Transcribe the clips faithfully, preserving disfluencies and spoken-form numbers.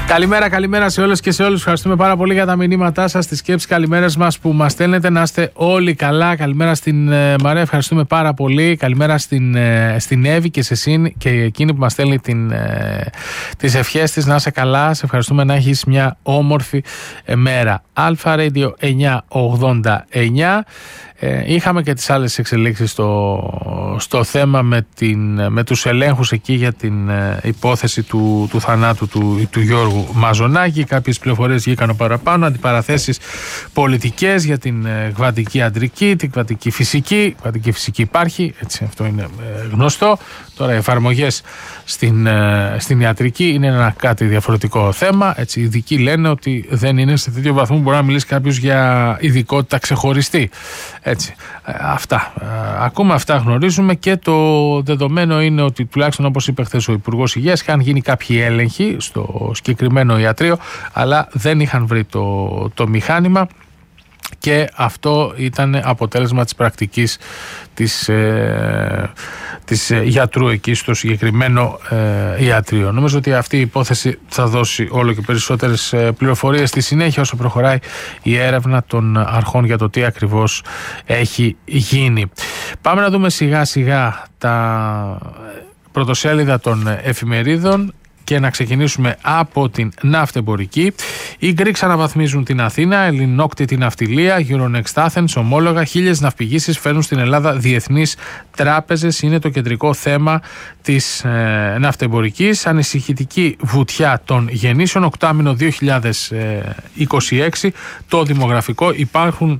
Καλημέρα, καλημέρα σε όλες και σε όλους. Ευχαριστούμε πάρα πολύ για τα μηνύματά σας, τις σκέψεις, καλημέρες μας που μας στέλνετε. Να είστε όλοι καλά. Καλημέρα στην ε, Μαρία, ευχαριστούμε πάρα πολύ. Καλημέρα στην, ε, στην Εύη και σε εσύν και εκείνη που μας στέλνει την, ε, τις ευχές της. Να είσαι καλά. Σε ευχαριστούμε, να έχεις μια όμορφη ε, μέρα. Αλφα Radio εννιακόσια ογδόντα εννιά. Ε, είχαμε και τις άλλες εξελίξεις στο, στο θέμα με, την, με τους ελέγχους εκεί για την ε, υπόθεση του, του θανάτου του, του Γιώργου Μαζονάκη. Κάποιες πληροφορίες βγήκαν παραπάνω, αντιπαραθέσεις πολιτικές για την ε, γβατική αντρική, την γβατική φυσική. Η γβατική φυσική υπάρχει, έτσι, αυτό είναι ε, γνωστό. Τώρα οι εφαρμογές στην, ε, στην ιατρική είναι ένα κάτι διαφορετικό θέμα. Έτσι, οι ειδικοί λένε ότι δεν είναι σε τέτοιο βαθμό που μπορεί να μιλήσει κάποιος για ειδικότητα ξεχωριστή. Έτσι, αυτά. Ακούμε αυτά, γνωρίζουμε, και το δεδομένο είναι ότι τουλάχιστον, όπως είπε χθες ο Υπουργός Υγείας, είχαν γίνει κάποιοι έλεγχοι στο συγκεκριμένο ιατρείο, αλλά δεν είχαν βρει το, το μηχάνημα. Και αυτό ήταν αποτέλεσμα της πρακτικής της, ε, της γιατρού εκεί στο συγκεκριμένο ε, ιατρείο. Νομίζω ότι αυτή η υπόθεση θα δώσει όλο και περισσότερες πληροφορίες στη συνέχεια όσο προχωράει η έρευνα των αρχών για το τι ακριβώς έχει γίνει. Πάμε να δούμε σιγά σιγά τα πρωτοσέλιδα των εφημερίδων και να ξεκινήσουμε από την ναυτεμπορική. Οι Greeks αναβαθμίζουν την Αθήνα, ελληνόκτητη ναυτιλία, Euronext Athens, ομόλογα, χίλιες ναυπηγήσεις φέρνουν στην Ελλάδα διεθνείς τράπεζες. Είναι το κεντρικό θέμα της ε, ναυτεμπορικής. Ανησυχητική βουτιά των γεννήσεων, οκτάμηνο δύο χιλιάδες είκοσι έξι. Το δημογραφικό, υπάρχουν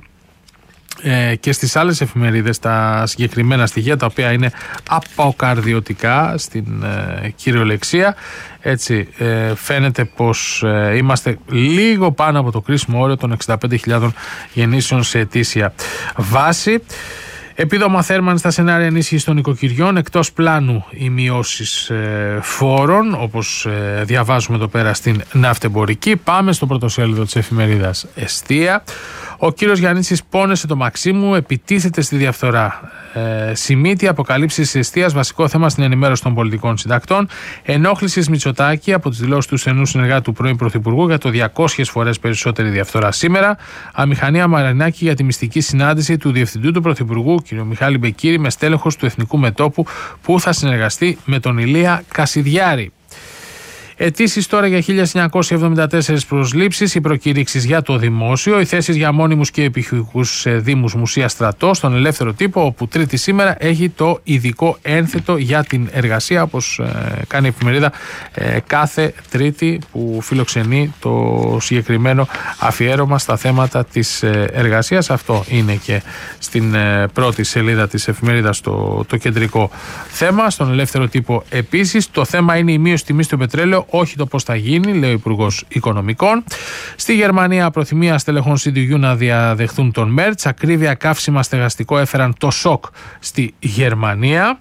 Ε, και στις άλλες εφημερίδες τα συγκεκριμένα στοιχεία, τα οποία είναι αποκαρδιωτικά στην ε, κυριολεξία. Έτσι, ε, φαίνεται πως ε, είμαστε λίγο πάνω από το κρίσιμο όριο των εξήντα πέντε χιλιάδων γεννήσεων σε ετήσια βάση. Επίδομα θέρμανση στα σενάρια ενίσχυση των οικοκυριών, εκτός πλάνου οι μειώσεις ε, φόρων, όπως ε, διαβάζουμε εδώ πέρα στην ναυτεμπορική. Πάμε στο πρωτοσέλιδο της εφημερίδας Εστία. Ο κύριος Γιαννίτσης πόνεσε το Μαξίμου, επιτίθεται στη διαφθορά. Ε, Σιμίτη, αποκαλύψεις της εστίας, βασικό θέμα στην ενημέρωση των πολιτικών συντακτών. Ενόχλησης Μητσοτάκη από τις δηλώσεις του στενού συνεργάτη του πρώην Πρωθυπουργού για το διακόσιες φορές περισσότερη διαφθορά σήμερα. Αμηχανία Μαρινάκη για τη μυστική συνάντηση του Διευθυντού του Πρωθυπουργού, κ. Μιχάλη Μπεκκύρη, με στέλεχος του Εθνικού Μετώπου που θα συνεργαστεί με τον Ηλία Κασιδιάρη. Αιτήσεις τώρα για χίλια εννιακόσιες εβδομήντα τέσσερις προσλήψεις, οι προκηρύξεις για το δημόσιο, οι θέσεις για μόνιμους και επιχειρικούς σε δήμους, μουσεία, στρατό, στον Ελεύθερο Τύπο, όπου Τρίτη σήμερα έχει το ειδικό ένθετο για την εργασία, όπως ε, κάνει η εφημερίδα ε, κάθε Τρίτη που φιλοξενεί το συγκεκριμένο αφιέρωμα στα θέματα της ε, εργασίας. Αυτό είναι και στην ε, πρώτη σελίδα της εφημερίδας το, το κεντρικό θέμα. Στον Ελεύθερο Τύπο επίσης το θέμα είναι η μείωση τιμής του πετρέλαιου, όχι το πώς θα γίνει, λέει ο Υπουργός Οικονομικών. Στη Γερμανία, προθυμία στελεχών σι ντι γιου να διαδεχθούν τον Μέρτς. Ακρίβεια, καύσιμα, στεγαστικό έφεραν το σοκ στη Γερμανία.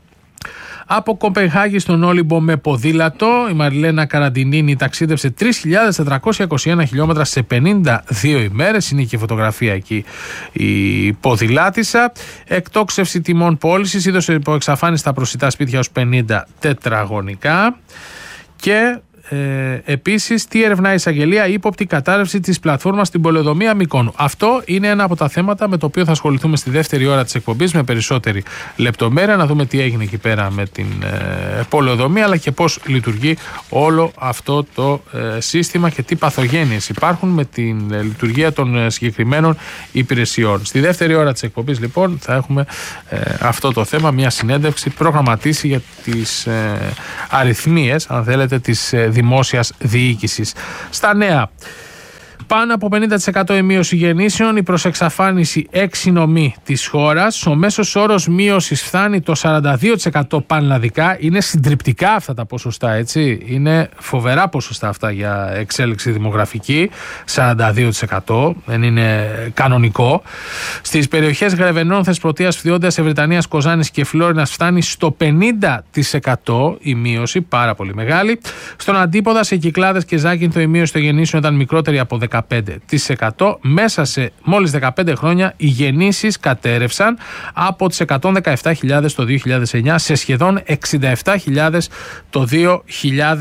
Από Κοπενχάγη στον Όλυμπο με ποδήλατο, η Μαριλένα Καραντινίνη ταξίδευσε τρεις χιλιάδες τετρακόσια είκοσι ένα χιλιόμετρα σε πενήντα δύο ημέρες. Είναι και η φωτογραφία εκεί η ποδηλάτισσα. Εκτόξευση τιμών πώλησης, είδωσε υπό εξαφάνιση τα προσιτά σπίτια ως πενήντα τετραγωνικά. Και ε, επίσης, τι ερευνά η εισαγγελία, η ύποπτη κατάρρευση της πλατφόρμας στην πολεοδομία Μυκόνου. Αυτό είναι ένα από τα θέματα με το οποίο θα ασχοληθούμε στη δεύτερη ώρα της εκπομπής με περισσότερη λεπτομέρεια. Να δούμε τι έγινε εκεί πέρα με την ε, πολεοδομία, αλλά και πώς λειτουργεί όλο αυτό το ε, σύστημα και τι παθογένειες υπάρχουν με την ε, λειτουργία των ε, συγκεκριμένων υπηρεσιών. Στη δεύτερη ώρα της εκπομπής, λοιπόν, θα έχουμε ε, αυτό το θέμα, μια συνέντευξη προγραμματίσει για τις ε, αριθμίες, αν θέλετε, της ε, δημόσιας διοίκησης. Στα νέα, πάνω από πενήντα τοις εκατό η μείωση γεννήσεων, η προσεξαφάνιση έξι νομοί της χώρας. Ο μέσος όρος μείωσης φτάνει το σαράντα δύο τοις εκατό πανελλαδικά. Είναι συντριπτικά αυτά τα ποσοστά, έτσι. Είναι φοβερά ποσοστά αυτά για εξέλιξη δημογραφική. σαράντα δύο τοις εκατό, δεν είναι κανονικό. Στις περιοχές Γρεβενών, Θεσπρωτείας, Φθιόντιας, Ευρυτανίας, Κοζάνης και Φλόρινας φτάνει στο πενήντα τοις εκατό η μείωση, πάρα πολύ μεγάλη. Στον Αντίποδα, σε Κυκλάδες και Ζάκυνθο, η μείωση των γεννήσεων ήταν μικρότερη από δεκαπέντε τοις εκατό. Μέσα σε μόλις δεκαπέντε χρόνια οι γεννήσεις κατέρευσαν από τις εκατόν δεκαεπτά χιλιάδες το δύο χιλιάδες εννιά σε σχεδόν εξήντα επτά χιλιάδες το δύο χιλιάδες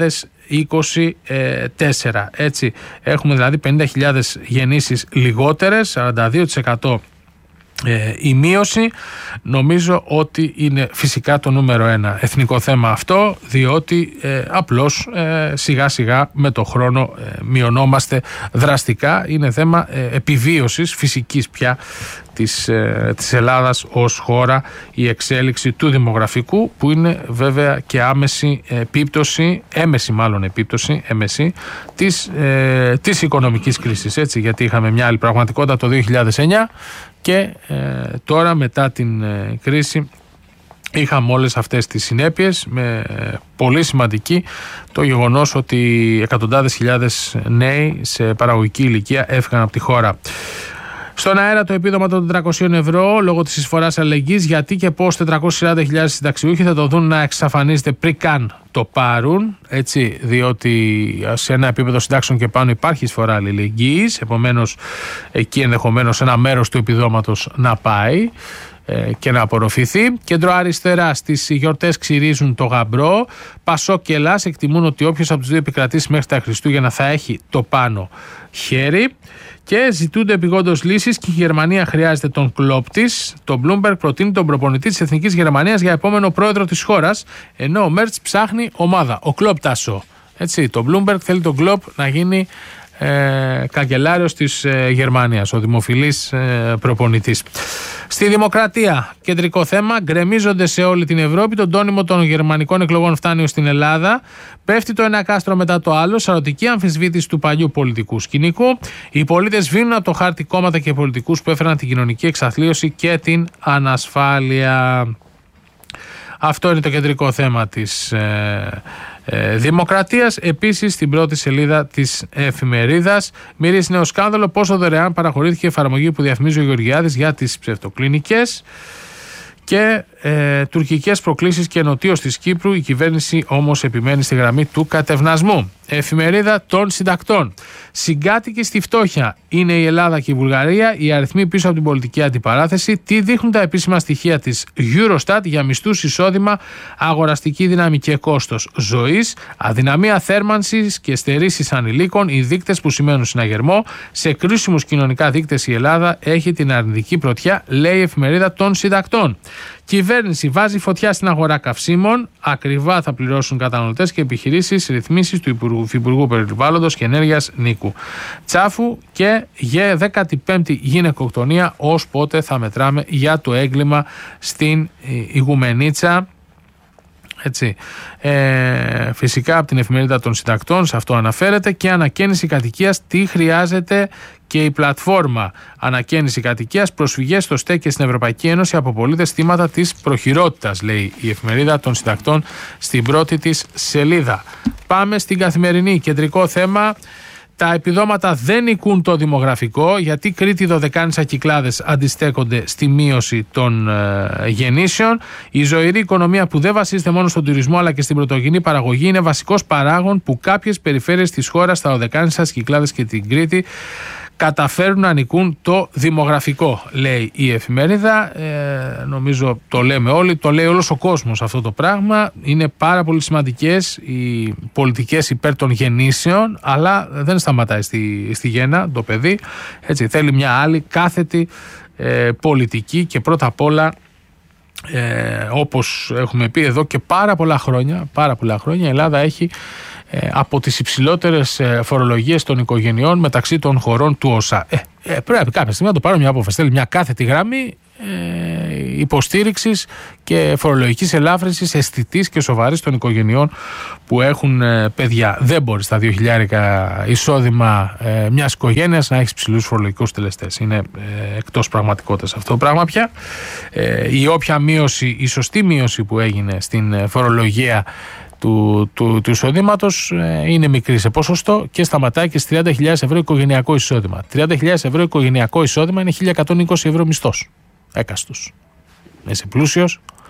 είκοσι τέσσερα. Έτσι, έχουμε δηλαδή πενήντα χιλιάδες γεννήσεις λιγότερες, σαράντα δύο τοις εκατό Ε, η μείωση. Νομίζω ότι είναι φυσικά το νούμερο ένα εθνικό θέμα αυτό, διότι ε, απλώς ε, σιγά σιγά με το χρόνο ε, μειωνόμαστε δραστικά. Είναι θέμα ε, επιβίωσης φυσικής πια της, ε, της Ελλάδας ως χώρα, η εξέλιξη του δημογραφικού, που είναι βέβαια και άμεση επίπτωση, έμεση μάλλον επίπτωση, έμεση της, ε, της οικονομικής κρίσης, έτσι, γιατί είχαμε μια άλλη πραγματικότητα το δύο χιλιάδες εννιά και ε, τώρα μετά την ε, κρίση είχαμε όλες αυτές τις συνέπειες, με ε, πολύ σημαντική το γεγονός ότι εκατοντάδες χιλιάδες νέοι σε παραγωγική ηλικία έφυγαν από τη χώρα. Στον αέρα το επίδομα των τετρακοσίων ευρώ λόγω της εισφοράς αλληλεγγύης, γιατί και πώς τετρακόσιες σαράντα χιλιάδες συνταξιούχοι θα το δουν να εξαφανίζεται πριν καν το πάρουν, έτσι, διότι σε ένα επίπεδο συντάξεων και πάνω υπάρχει εισφορά αλληλεγγύης, επομένως εκεί ενδεχομένως ένα μέρος του επιδόματος να πάει και να απορροφηθεί. Κέντρο αριστερά, στις γιορτές ξυρίζουν το γαμπρό. Πασόκ και Ελλάς εκτιμούν ότι όποιος από τους δύο επικρατήσει μέχρι τα Χριστούγεννα θα έχει το πάνω χέρι. Και ζητούνται επειγόντως λύσεις και η Γερμανία χρειάζεται τον κλόπ της. Το Bloomberg προτείνει τον προπονητή της Εθνικής Γερμανίας για επόμενο πρόεδρο της χώρας, ενώ ο Μέρτς ψάχνει ομάδα. Ο Κλόπ Τάσο. Έτσι, το Bloomberg θέλει τον Κλόπ να γίνει ε, καγκελάριος της ε, Γερμανίας, ο δημοφιλής ε, προπονητής. Στη Δημοκρατία, κεντρικό θέμα, γκρεμίζονται σε όλη την Ευρώπη. Το τόνιμο των γερμανικών εκλογών φτάνει στην Ελλάδα. Πέφτει το ένα κάστρο μετά το άλλο. Σαρωτική αμφισβήτηση του παλιού πολιτικού σκηνικού. Οι πολίτες σβήνουν από το χάρτη κόμματα και πολιτικούς που έφεραν την κοινωνική εξαθλίωση και την ανασφάλεια. Αυτό είναι το κεντρικό θέμα της ε, ε, Δημοκρατίας. Επίσης, στην πρώτη σελίδα της εφημερίδας, μυρίζει νέο σκάνδαλο πόσο δωρεάν παραχωρήθηκε η εφαρμογή που διαφημίζει ο Γεωργιάδης για τις ψευτοκλινικές. Και ε, τουρκικές προκλήσεις και νοτίως της Κύπρου. Η κυβέρνηση όμως επιμένει στη γραμμή του κατευνασμού. Εφημερίδα των συντακτών. Συγκάτοικοι στη φτώχεια είναι η Ελλάδα και η Βουλγαρία. Οι αριθμοί πίσω από την πολιτική αντιπαράθεση. Τι δείχνουν τα επίσημα στοιχεία της Eurostat για μισθούς, εισόδημα, αγοραστική δύναμη και κόστος ζωής, αδυναμία θέρμανσης και στερήσεις ανηλίκων, οι δείκτες που σημαίνουν συναγερμό. Σε κρίσιμους κοινωνικά δείκτες η Ελλάδα έχει την αρνητική πρωτιά, λέει η εφημερίδα των συντακτών. Κυβέρνηση βάζει φωτιά στην αγορά καυσίμων. Ακριβά θα πληρώσουν καταναλωτές και επιχειρήσεις, ρυθμίσεις του Υπουργού, Υπουργού Περιβάλλοντος και Ενέργειας Νίκου Τσάφου. Και για δέκατη πέμπτη γυναικοκτονία, ως πότε θα μετράμε για το έγκλημα στην Ιγουμενίτσα. Έτσι. Ε, φυσικά από την εφημερίδα των συντακτών, σε αυτό αναφέρεται, και ανακαίνιση κατοικίας, τι χρειάζεται και η πλατφόρμα ανακαίνιση κατοικίας, προσφυγές στο ΣΤΕ και στην Ευρωπαϊκή Ένωση από πολίτες θύματα της προχειρότητας, λέει η εφημερίδα των συντακτών στην πρώτη της σελίδα. Πάμε στην Καθημερινή. Κεντρικό θέμα. Τα επιδόματα δεν νικούν το δημογραφικό, γιατί Κρήτη, Δωδεκάνησα, Κυκλάδες αντιστέκονται στη μείωση των ε, γεννήσεων. Η ζωηρή οικονομία που δεν βασίζεται μόνο στον τουρισμό αλλά και στην πρωτογενή παραγωγή είναι βασικός παράγων που κάποιες περιφέρειες της χώρας, τα Δωδεκάνησα, Κυκλάδες και την Κρήτη, καταφέρουν να νικούν το δημογραφικό, λέει η εφημερίδα. Ε, νομίζω το λέμε όλοι, το λέει όλος ο κόσμος αυτό το πράγμα. Είναι πάρα πολύ σημαντικές οι πολιτικές υπέρ των γεννήσεων, αλλά δεν σταματάει στη, στη γέννα το παιδί. Έτσι, θέλει μια άλλη κάθετη ε, πολιτική και πρώτα απ' όλα, ε, όπως έχουμε πει εδώ και πάρα πολλά χρόνια, πάρα πολλά χρόνια, η Ελλάδα έχει από τις υψηλότερες φορολογίες των οικογενειών μεταξύ των χωρών του ΟΣΑ. Ε, ε, πρέπει κάποια στιγμή να το πάρουμε μια απόφαση. Θέλει μια κάθετη γραμμή ε, υποστήριξης και φορολογικής ελάφρυνσης αισθητής και σοβαρής των οικογενειών που έχουν ε, παιδιά. Δεν μπορεί στα δύο χιλιάρικα εισόδημα ε, μιας οικογένειας να έχει ψηλούς φορολογικούς τελεστές. Είναι ε, εκτός πραγματικότητας αυτό το πράγμα πια. Ε, η όποια μείωση, η σωστή μείωση που έγινε στην φορολογία του, του, του εισοδήματος ε, είναι μικρή σε ποσοστό και σταματάει και στις τριάντα χιλιάδες ευρώ οικογενειακό εισόδημα. τριάντα χιλιάδες ευρώ οικογενειακό εισόδημα είναι χίλια εκατόν είκοσι ευρώ μισθός έκαστος. Είσαι πλούσιος,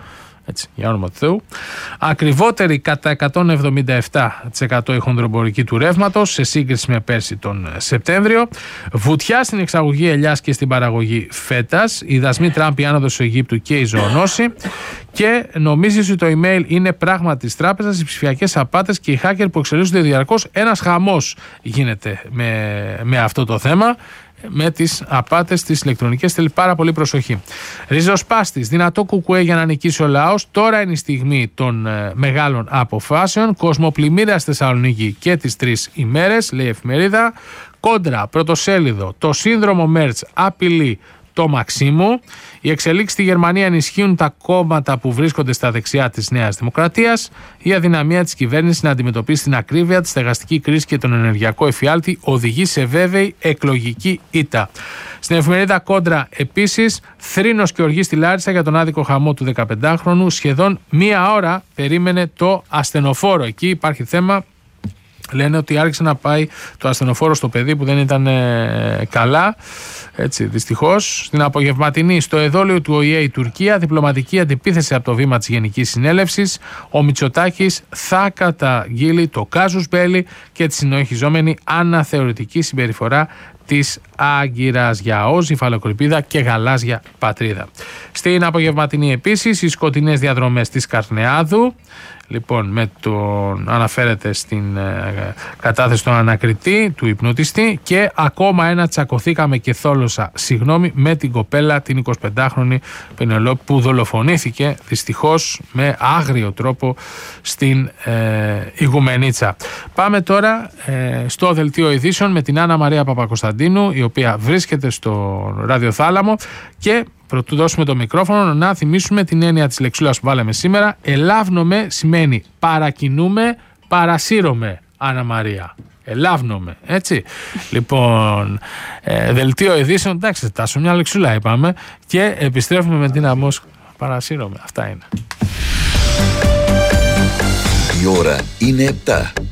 Έτσι, για όνομα του Θεού. Ακριβότερη κατά εκατόν εβδομήντα επτά τοις εκατό η χονδροεμπορική του ρεύματος σε σύγκριση με πέρσι τον Σεπτέμβριο. Βουτιά στην εξαγωγή ελιάς και στην παραγωγή φέτας. Οι δασμοί Τραμπ, η άνοδος του Αιγύπτου και η ζωονόση. Και νομίζεις ότι το email είναι πράγμα της τράπεζας, οι ψηφιακές απάτες και οι hacker που εξελίσσονται διαρκώς. Ένας χαμός γίνεται με, με αυτό το θέμα. Με τις απάτες τις ηλεκτρονικές, θέλει πάρα πολύ προσοχή. Ριζοσπάστης, δυνατό κουκουέ για να νικήσει ο λαός. Τώρα είναι η στιγμή των ε, μεγάλων αποφάσεων. Κοσμοπλημμύρα στη Θεσσαλονίκη και τις τρεις ημέρες, λέει η εφημερίδα. Κόντρα, πρωτοσέλιδο, το σύνδρομο Μέρτς απειλεί το Μαξίμου. Οι εξελίξεις στη Γερμανία ενισχύουν τα κόμματα που βρίσκονται στα δεξιά της Νέας Δημοκρατίας. Η αδυναμία της κυβέρνησης να αντιμετωπίσει την ακρίβεια, τη στεγαστική κρίση και τον ενεργειακό εφιάλτη οδηγεί σε βέβαιη εκλογική ήττα. Στην εφημερίδα Κόντρα, επίσης, θρήνος και οργή στη Λάρισα για τον άδικο χαμό του δεκαπεντάχρονου. Σχεδόν μία ώρα περίμενε το ασθενοφόρο. Εκεί υπάρχει θέμα. Λένε ότι άρχισε να πάει το ασθενοφόρο στο παιδί που δεν ήταν ε, καλά. Έτσι, δυστυχώς. Στην απογευματινή, στο εδόλιο του Ο Η Ε η Τουρκία, διπλωματική αντιπίθεση από το βήμα της Γενικής Συνέλευσης. Ο Μητσοτάκης θα καταγγείλει το κάζους μπέλι και τη συνοχιζόμενη αναθεωρητική συμπεριφορά της Άγκυρας για ΟΣ, υφαλοκρηπίδα και γαλάζια πατρίδα. Στην απογευματινή επίσης, οι σκοτεινές διαδρομές της Καρνεάδου. Λοιπόν, με τον, αναφέρεται στην ε, κατάθεση των ανακριτή, του υπνοτιστή, και ακόμα ένα τσακωθήκαμε και θόλωσα συγγνώμη με την κοπέλα την εικοσιπεντάχρονη Πενελόπη που δολοφονήθηκε δυστυχώς με άγριο τρόπο στην ε, Ιγουμενίτσα. Πάμε τώρα ε, στο δελτίο ειδήσεων με την Άννα Μαρία Παπακοσταντίνου, η οποία βρίσκεται στο ραδιοθάλαμο, και πρωτού δώσουμε το μικρόφωνο να θυμίσουμε την έννοια της λεξούλας που βάλαμε σήμερα. Ελάβνομαι σημαίνει παρακινούμε, παρασύρωμαι, Άννα Μαρία. Ελάβνομαι, έτσι. Λοιπόν, ε, δελτίο ειδήσεων, εντάξει, τάσω μια λεξούλα είπαμε, και επιστρέφουμε με την Αμόσχ. Παρασύρωμαι, αυτά είναι. Η ώρα είναι επτά.